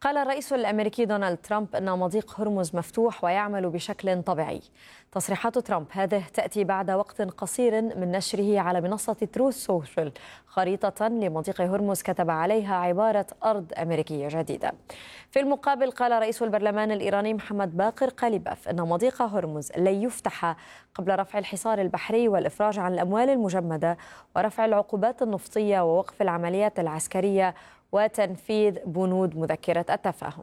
قال الرئيس الأمريكي دونالد ترامب أن مضيق هرمز مفتوح ويعمل بشكل طبيعي. تصريحات ترامب هذه تأتي بعد وقت قصير من نشره على منصة تروث سوشيال خريطة لمضيق هرمز كتب عليها عبارة أرض أمريكية جديدة. في المقابل قال رئيس البرلمان الإيراني محمد باقر قاليباف أن مضيق هرمز لن يفتح قبل رفع الحصار البحري والإفراج عن الأموال المجمدة ورفع العقوبات النفطية ووقف العمليات العسكرية وتنفيذ بنود مذكرة التفاهم.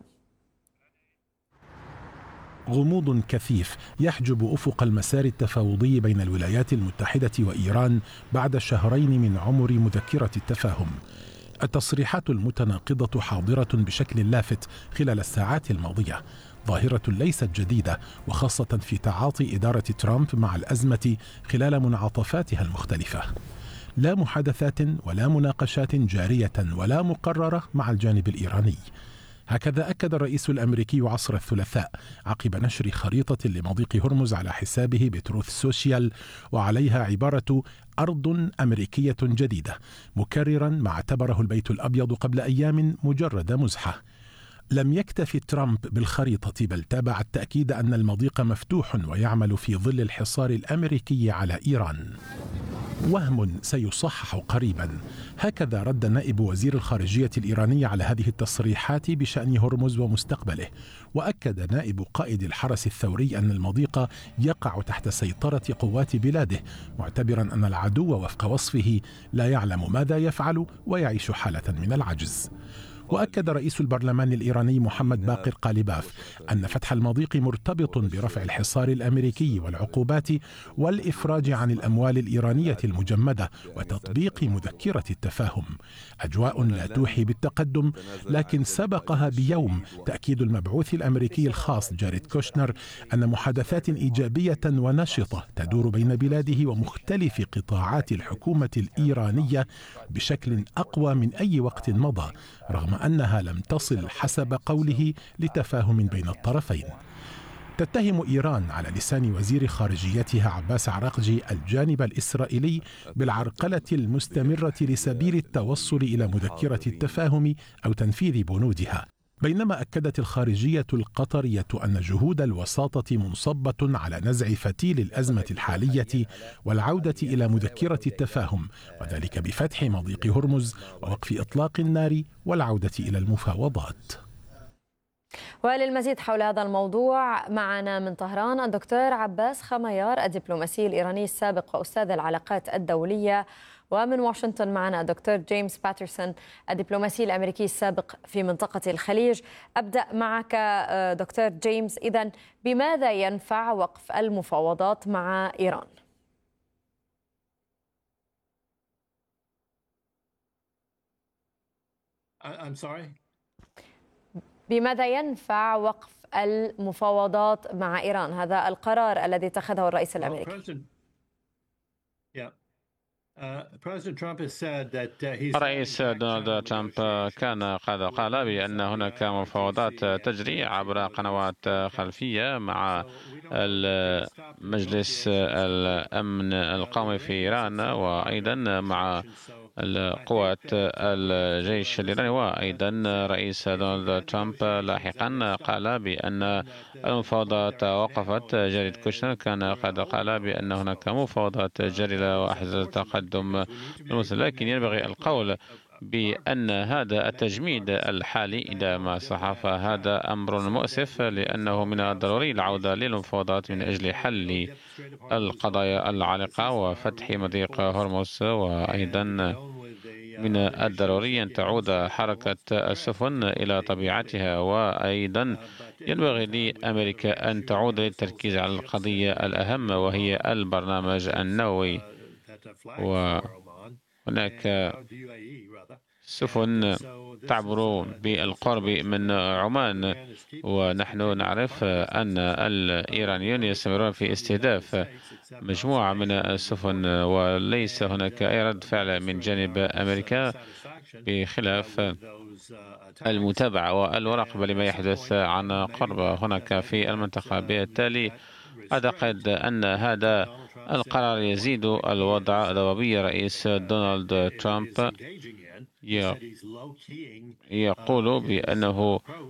غموض كثيف يحجب أفق المسار التفاوضي بين الولايات المتحدة وإيران بعد شهرين من عمر مذكرة التفاهم. التصريحات المتناقضة حاضرة بشكل لافت خلال الساعات الماضية، ظاهرة ليست جديدة وخاصة في تعاطي إدارة ترامب مع الأزمة خلال منعطفاتها المختلفة. لا محادثات ولا مناقشات جارية ولا مقررة مع الجانب الإيراني. هكذا أكد الرئيس الأمريكي عصر الثلاثاء عقب نشر خريطة لمضيق هرمز على حسابه بتروث سوشيال وعليها عبارة أرض أمريكية جديدة، مكررا ما اعتبره البيت الأبيض قبل أيام مجرد مزحة. لم يكتف ترامب بالخريطة بل تابع التأكيد أن المضيق مفتوح ويعمل في ظل الحصار الأمريكي على إيران. وهم سيصحح قريبا. هكذا رد نائب وزير الخارجية الإيراني على هذه التصريحات بشأن هرمز ومستقبله. وأكد نائب قائد الحرس الثوري أن المضيق يقع تحت سيطرة قوات بلاده، معتبرا أن العدو وفق وصفه لا يعلم ماذا يفعل ويعيش حالة من العجز. وأكد رئيس البرلمان الإيراني محمد باقر قاليباف أن فتح المضيق مرتبط برفع الحصار الأمريكي والعقوبات والإفراج عن الأموال الإيرانية المجمدة وتطبيق مذكرة التفاهم. أجواء لا توحي بالتقدم، لكن سبقها بيوم تأكيد المبعوث الأمريكي الخاص جاريد كوشنر أن محادثات إيجابية ونشطة تدور بين بلاده ومختلف قطاعات الحكومة الإيرانية بشكل أقوى من أي وقت مضى، رغم أنها لم تصل حسب قوله لتفاهم بين الطرفين. تتهم إيران على لسان وزير خارجيتها عباس عراقجي الجانب الإسرائيلي بالعرقلة المستمرة لسبيل التوصل إلى مذكرة التفاهم أو تنفيذ بنودها، بينما أكدت الخارجية القطرية أن جهود الوساطة منصبة على نزع فتيل الأزمة الحالية والعودة إلى مذكرة التفاهم، وذلك بفتح مضيق هرمز ووقف إطلاق النار والعودة إلى المفاوضات. وللمزيد حول هذا الموضوع معنا من طهران الدكتور عباس خميار الدبلوماسي الإيراني السابق وأستاذ العلاقات الدولية، ومن واشنطن معنا الدكتور جيمس باترسون الدبلوماسي الأمريكي السابق في منطقة الخليج. أبدأ معك دكتور جيمس، إذن بماذا ينفع وقف المفاوضات مع إيران؟ بماذا ينفع وقف المفاوضات مع إيران، هذا القرار الذي اتخذه الرئيس الأمريكي؟ الرئيس دونالد ترامب كان قد قال بأن هناك مفاوضات تجري عبر قنوات خلفية مع مجلس الأمن القومي في إيران، وأيضا مع القوات الجيش الإيراني. وأيضا رئيس دونالد ترامب لاحقا قال بأن المفاوضات وقفت. جاريد كوشنر كان قد قال بأن هناك مفاوضات جارية وأحدث تقدم، لكن ينبغي القول بأن هذا التجميد الحالي إذا ما صح فهذا أمر مؤسف، لأنه من الضروري العودة للمفاوضات من أجل حل القضايا العالقة وفتح مضيق هرمز، وأيضا من الضروري أن تعود حركة السفن إلى طبيعتها، وأيضا ينبغي لأمريكا أن تعود للتركيز على القضية الأهم وهي البرنامج النووي. وهناك سفن تعبر بالقرب من عمان، ونحن نعرف أن الإيرانيون يستمرون في استهداف مجموعة من السفن، وليس هناك أي رد فعل من جانب أمريكا بخلاف المتابعة والمراقبة لما يحدث عن قرب هناك في المنطقة. بالتالي أعتقد أن هذا القرار يزيد الوضع ضبابية. رئيس دونالد ترامب يقول بأنه